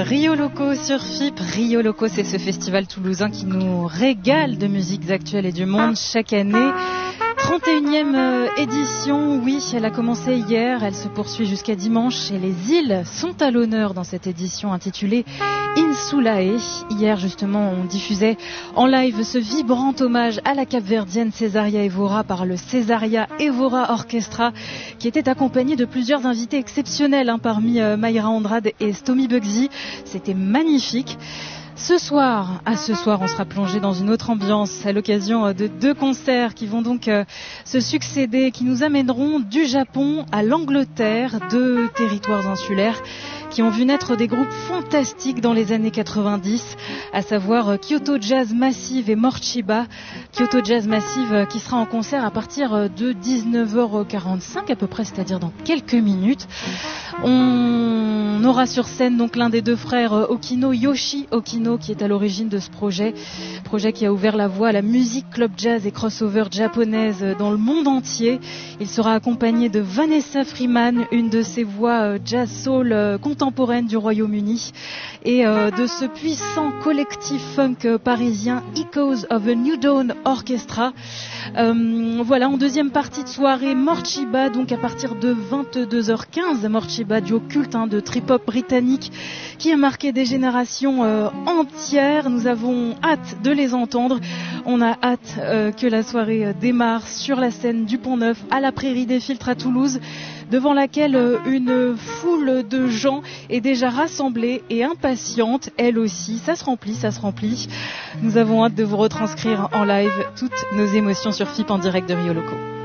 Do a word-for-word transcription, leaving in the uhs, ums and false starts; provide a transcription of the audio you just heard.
Rio Loco sur F I P. Rio Loco, c'est ce festival toulousain qui nous régale de musiques actuelles et du monde chaque année. trente et unième édition, oui, elle a commencé hier, elle se poursuit jusqu'à dimanche et les îles sont à l'honneur dans cette édition intitulée Insulae. Hier justement, on diffusait en live ce vibrant hommage à la Cap-Verdienne Césaria Évora par le Césaria Évora Orchestra qui était accompagné de plusieurs invités exceptionnels hein, parmi euh, Mayra Andrade et Stomy Bugsy. C'était magnifique. Ce soir, à ce soir, on sera plongé dans une autre ambiance à l'occasion de deux concerts qui vont donc euh, se succéder, qui nous amèneront du Japon à l'Angleterre, deux territoires insulaires qui ont vu naître des groupes fantastiques dans les années quatre-vingt-dix, à savoir Kyoto Jazz Massive et Morchiba. Kyoto Jazz Massive qui sera en concert à partir de dix-neuf heures quarante-cinq à peu près, c'est-à-dire dans quelques minutes. On aura sur scène donc l'un des deux frères Okino, Yoshi Okino, qui est à l'origine de ce projet, projet qui a ouvert la voie à la musique club jazz et crossover japonaise dans le monde entier. Il sera accompagné de Vanessa Freeman, une de ses voix jazz soul contemporaine du Royaume-Uni, et euh, de ce puissant collectif funk parisien Echoes of a New Dawn Orchestra. Euh, voilà, en deuxième partie de soirée, Morchiba, donc à partir de vingt-deux heures quinze, Morchiba, duo culte hein, de trip-hop britannique qui a marqué des générations euh, entières. Nous avons hâte de les entendre. On a hâte euh, que la soirée euh, démarre sur la scène du Pont-Neuf à la Prairie des Filtres à Toulouse, devant laquelle euh, une foule de gens est déjà rassemblée et impatiente, elle aussi. Ça se remplit, ça se remplit. Nous avons hâte de vous retranscrire en live toutes nos émotions sur F I P en direct de Rio Loco.